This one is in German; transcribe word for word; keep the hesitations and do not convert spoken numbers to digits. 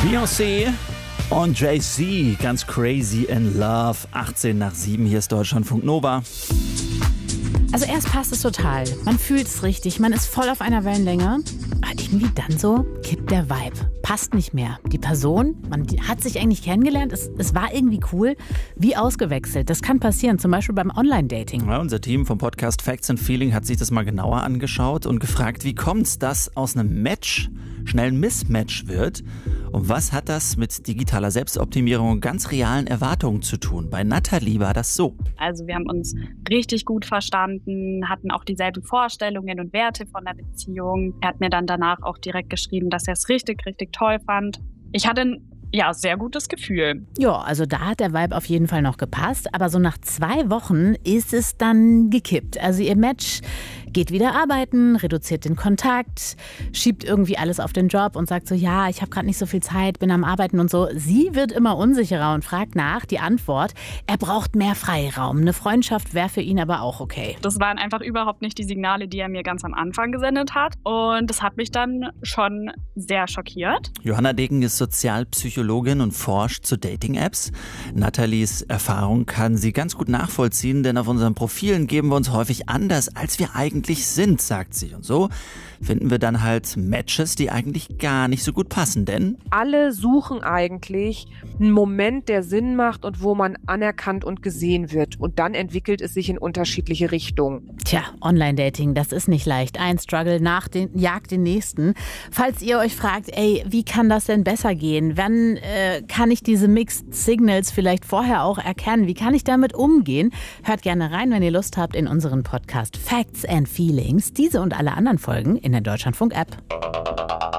Beyoncé und Jay-Z, ganz crazy in love. achtzehn nach sieben, hier ist Deutschlandfunk Nova. Also erst passt es total, man fühlt es richtig, man ist voll auf einer Wellenlänge. Aber irgendwie dann so kippt der Vibe, passt nicht mehr. Die Person, man hat sich eigentlich kennengelernt, es, es war irgendwie cool, wie ausgewechselt. Das kann passieren, zum Beispiel beim Online-Dating. Ja, unser Team vom Podcast Facts and Feeling hat sich das mal genauer angeschaut und gefragt, wie kommt's, dass aus einem Match schnell ein Mismatch wird? Und was hat das mit digitaler Selbstoptimierung und ganz realen Erwartungen zu tun? Bei Nathalie war das so. Also wir haben uns richtig gut verstanden, hatten auch dieselben Vorstellungen und Werte von der Beziehung. Er hat mir dann danach auch direkt geschrieben, dass er es richtig, richtig toll fand. Ich hatte ein ja, sehr gutes Gefühl. Ja, also da hat der Vibe auf jeden Fall noch gepasst. Aber so nach zwei Wochen ist es dann gekippt. Also ihr Match geht wieder arbeiten, reduziert den Kontakt, schiebt irgendwie alles auf den Job und sagt so, ja, ich habe gerade nicht so viel Zeit, bin am Arbeiten und so. Sie wird immer unsicherer und fragt nach. Die Antwort, er braucht mehr Freiraum. Eine Freundschaft wäre für ihn aber auch okay. Das waren einfach überhaupt nicht die Signale, die er mir ganz am Anfang gesendet hat. Und das hat mich dann schon sehr schockiert. Johanna Degen ist Sozialpsychologin und forscht zu Dating-Apps. Nathalies Erfahrung kann sie ganz gut nachvollziehen, denn auf unseren Profilen geben wir uns häufig anders, als wir eigentlich sind, sagt sie. Und so finden wir dann halt Matches, die eigentlich gar nicht so gut passen, denn alle suchen eigentlich einen Moment, der Sinn macht und wo man anerkannt und gesehen wird. Und dann entwickelt es sich in unterschiedliche Richtungen. Tja, Online-Dating, das ist nicht leicht. Ein Struggle nach den, jagt den nächsten. Falls ihr euch fragt, ey, wie kann das denn besser gehen? Wann äh, kann ich diese Mixed Signals vielleicht vorher auch erkennen? Wie kann ich damit umgehen? Hört gerne rein, wenn ihr Lust habt, in unseren Podcast Facts and Feelings. Diese und alle anderen Folgen in der Deutschlandfunk-App.